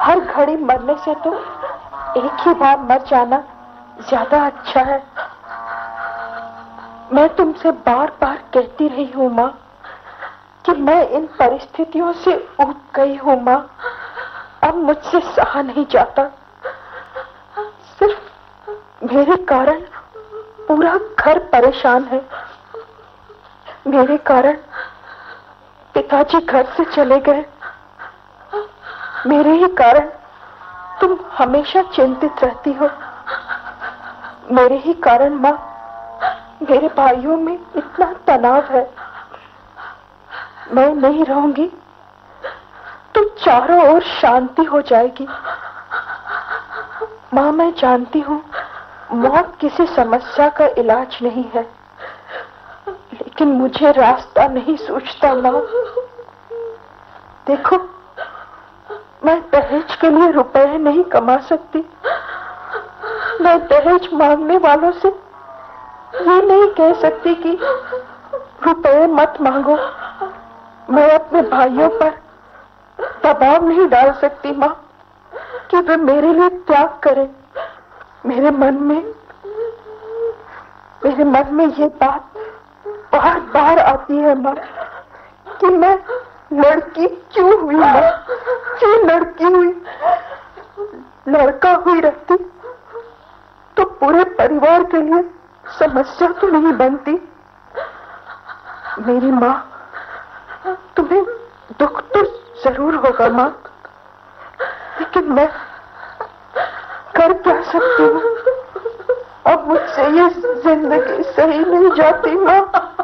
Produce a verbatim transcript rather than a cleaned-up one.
हर घड़ी मरने से तो एक ही बार मर जाना ज्यादा अच्छा है। मैं तुमसे बार बार कहती रही हूँ माँ कि मैं इन परिस्थितियों से ऊब गई हूँ माँ। अब मुझसे सहा नहीं जाता। सिर्फ मेरे कारण पूरा घर परेशान है। मेरे कारण पिताजी घर से चले गए। मेरे ही कारण तुम हमेशा चिंतित रहती हो। मेरे ही कारण माँ मेरे भाइयों में इतना तनाव है। मैं नहीं रहूंगी तो चारों ओर शांति हो जाएगी। माँ मैं जानती हूँ मौत किसी समस्या का इलाज नहीं है, लेकिन मुझे रास्ता नहीं सूझता माँ। देखो मैं दहेज के लिए रुपए नहीं कमा सकती। मैं दहेज मांगने वालों से ये नहीं कह सकती कि रुपए मत मांगो। मैं अपने भाइयों पर दबाव नहीं डाल सकती माँ कि वे मेरे लिए त्याग करें। मेरे मन में मेरे मन में ये बात बार बार आती है माँ कि मैं लड़की क्यों हुई माँ, क्यों लड़की हुई। लड़का हुई रहती तो पूरे परिवार के लिए समस्या तो नहीं बनती। मेरी माँ तुम्हें दुख तो जरूर होगा माँ, लेकिन मैं कर क्या सकती हूँ। अब मुझसे ये जिंदगी सही नहीं जाती माँ।